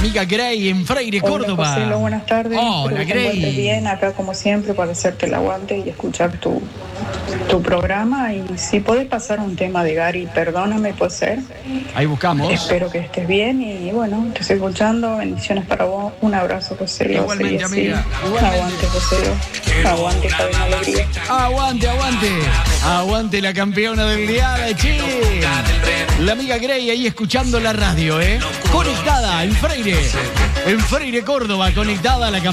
amiga Grey en Freire, Córdoba. Hola, José, buenas tardes. Hola, Espero que te encuentres bien acá como siempre para hacerte el aguante y escuchar tu programa. Y si podés pasar un tema de Gary, perdóname, puede ser. Ahí buscamos. Espero que estés bien y bueno, te estoy escuchando. Bendiciones para vos. Un abrazo, José. Igualmente, amiga. Igualmente. Aguante, José. Aguante, Javier Alegría. Aguante, aguante. Aguante la campeona del día, che. La amiga Grey ahí escuchando la radio, conectada en Freire, Córdoba, conectada a la campeona.